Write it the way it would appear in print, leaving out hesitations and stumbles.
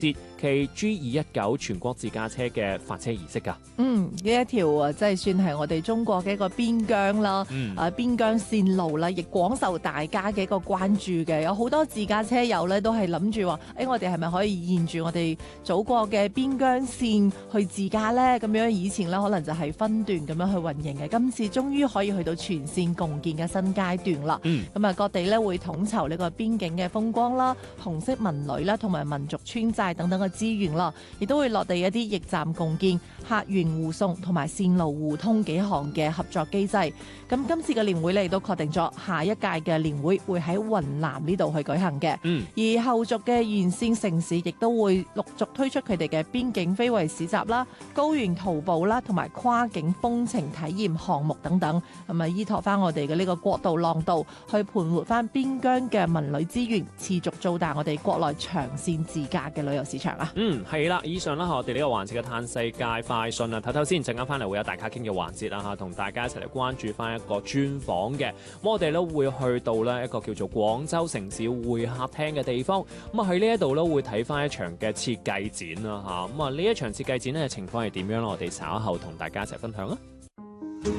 節暨 G219 全國自駕車嘅發車儀式㗎。 呢一條啊，即係算係我哋中國嘅一個邊疆啦，邊疆線路啦，亦廣受大家嘅一個關注嘅。有好多自駕車友咧，都係諗住話，我哋係咪可以沿住我哋祖國嘅邊疆線去自駕呢？咁樣以前咧可能就係分段咁樣去運營嘅，今次終於可以去到全線共建嘅新階段啦。咁啊，各地咧會統籌呢個邊境嘅風光啦、紅色文旅啦，同埋民族村寨等等嘅資源啦，亦都會落地一啲驛站共建、客源護送同埋線路互通幾項嘅合作機制。咁今次嘅年會咧亦都確定咗下一屆嘅年會會喺雲南呢度去舉行嘅。而後續嘅沿線城市亦都會陸續推出佢哋嘅邊境非遺市集啦、高原徒步啦，同埋跨境風情體驗項目等等，咁啊依託翻我哋嘅呢個國道廊道，去盤活翻邊疆嘅文旅資源，持續做大我哋國內長線自駕嘅旅遊市場啊！ 係啦，以上啦我哋呢個環節嘅嘆世界快訊啊，睇睇先，陣間翻嚟會有大家傾嘅環節啦嚇，同大家一齊嚟關注翻一個專訪嘅。咁我哋咧會去到呢一個叫做廣州城市會客廳嘅地方，咁啊喺呢一度咧會睇翻一場嘅設計展啦嚇。咁啊呢一場設計展咧情況係點樣咧？我哋稍後同大家一齊分享啊！